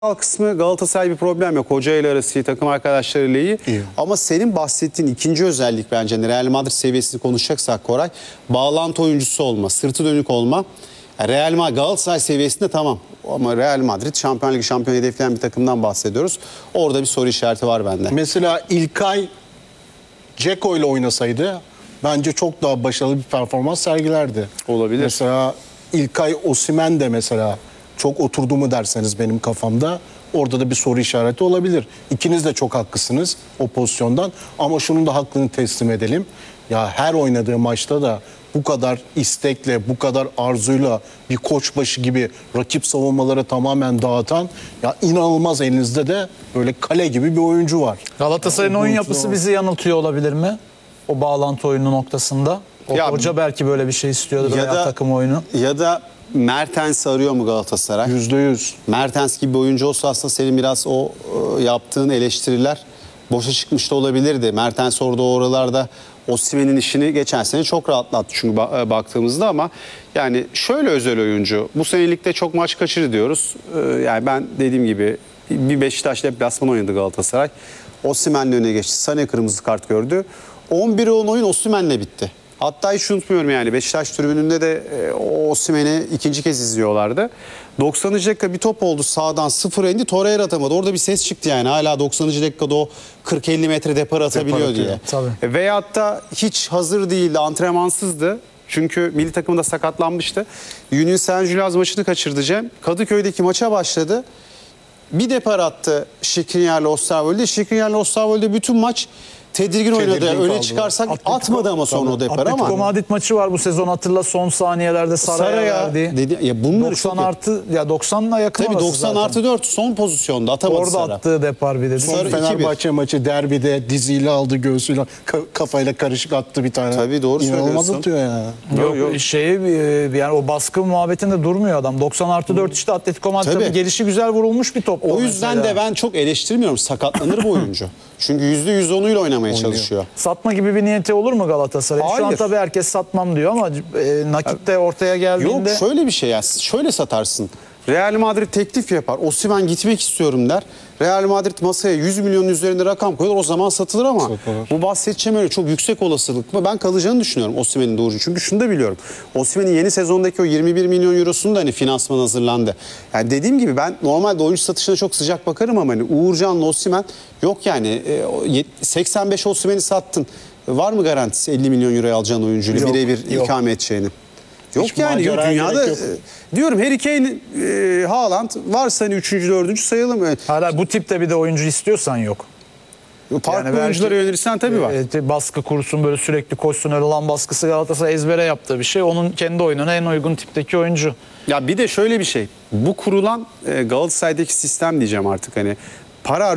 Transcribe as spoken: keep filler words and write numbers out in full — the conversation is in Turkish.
kısmı Galatasaray bir problem yok. Hoca ile arası, takım arkadaşlarıyla iyi. iyi. Ama senin bahsettiğin ikinci özellik bence Real Madrid seviyesini konuşacaksak Koray, bağlantı oyuncusu olma, sırtı dönük olma. Real Madrid Galatasaray seviyesinde tamam. Ama Real Madrid Şampiyonlar Ligi şampiyon hedefleyen bir takımdan bahsediyoruz. Orada bir soru işareti var bende. Mesela İlkay Dzeko ile oynasaydı bence çok daha başarılı bir performans sergilerdi. Olabilir. Mesela İlkay Osimhen de mesela çok oturdu mu derseniz benim kafamda orada da bir soru işareti olabilir. İkiniz de çok haklısınız o pozisyondan ama şunun da hakkını teslim edelim. Ya her oynadığı maçta da bu kadar istekle, bu kadar arzuyla bir koçbaşı gibi rakip savunmaları tamamen dağıtan ya inanılmaz elinizde de böyle kale gibi bir oyuncu var. Galatasaray'ın oyun yapısı bizi yanıltıyor olabilir mi? O bağlantı oyunu noktasında. O Ya, hoca belki böyle bir şey istiyordu ya veya da, takım oyunu. Ya da Mertens arıyor mu Galatasaray? Yüzde yüz. Mertens gibi bir oyuncu olsa aslında senin biraz o e, yaptığın eleştiriler boşa çıkmış da olabilirdi. Mertens orada oralarda Osimhen'in işini geçen sene çok rahatlattı çünkü baktığımızda ama yani şöyle özel oyuncu. Bu senelikte çok maç kaçırdı diyoruz. Ee, yani ben dediğim gibi bir Beşiktaş deplasman oynadı Galatasaray. Osimhen'le öne geçti. Sané kırmızı kart gördü. on bire on oyun Osimhen'le bitti. Hatta hiç unutmuyorum yani Beşiktaş tribününde de e, Osimhen'i ikinci kez izliyorlardı. doksanıncı dakika bir top oldu sağdan sıfır indi. Torreira atamadı. Orada bir ses çıktı yani. Hala doksanıncı dakikada o kırk elli metre depar atabiliyor Depar diye. Tabii. E, veyahut da hiç hazır değildi, antrenmansızdı. Çünkü milli takımda sakatlanmıştı. Union Saint-Gilloise maçını kaçırdı Cem. Kadıköy'deki maça başladı. Bir depar attı Skriniar'la Osterwolde. Skriniar'la Osterwolde bütün maç tedirgin oynadı. Tedirgin Öne kaldı. çıkarsak Atletico, atmadı ama sonra o depar ama. Atletico Madrid maçı var bu sezon hatırla son saniyelerde Saray'a Saraya verdi. dedi ya bunları doksan çok artı ya doksanla yakın tabii orası doksan zaten. artı dört son pozisyonda atamadı Orada Sara. attığı depar bir de. Son Sarı Fenerbahçe maçı derbide diziyle aldı göğsüyle ka- kafayla karışık attı bir tane. Tabii, doğru İnanılmaz söylüyorsun. atıyor ya. Yok, Yok, yok. Şeyi, yani o baskı muhabbetinde durmuyor adam. doksan artı dört işte Atletico Madrid Tabii. tabii gelişi güzel vurulmuş bir top. O yüzden de ben çok eleştirmiyorum. Sakatlanır bu oyuncu. Çünkü yüzde yüz onuyla oynamaya çalışıyor. Satma gibi bir niyeti olur mu Galatasaray? Şu an Hayır. tabii herkes satmam diyor ama e, nakit de ortaya geldiğinde... Yok şöyle bir şey ya. Şöyle satarsın. Real Madrid teklif yapar. Osimhen gitmek istiyorum der. Real Madrid masaya yüz milyonun üzerinde rakam koyar. O zaman satılır ama Satılır. bu bahsedeceğim öyle çok yüksek olasılık mı? Ben kalacağını düşünüyorum Osimhen'in doğru. Çünkü şunu da biliyorum. Osimhen'in yeni sezondaki o yirmi bir milyon eurosunu da hani finansman hazırlandı. Yani dediğim gibi ben normalde oyuncu satışına çok sıcak bakarım ama hani Uğurcan'la Osimhen yok yani e, seksen beş Osimhen'i sattın. Var mı garantisi elli milyon euroya alacağın oyuncuyla Yok, birebir yok. ikame edeceğini? Yok Hiç yani yok, maceraya dünyada gerek yok. e, diyorum Harry Kane, e, Haaland varsa hani üçüncü, dördüncü sayalım. E, Hala bu tipte bir de oyuncu istiyorsan yok. farklı belki- oyunculara yönelirsen tabii var. E, baskı kursun böyle sürekli koşsun öyle lan baskısı Galatasaray ezbere yaptığı bir şey. Onun kendi oyununa en uygun tipteki oyuncu. Ya bir de şöyle bir şey. Bu kurulan e, Galatasaray'daki sistem diyeceğim artık hani para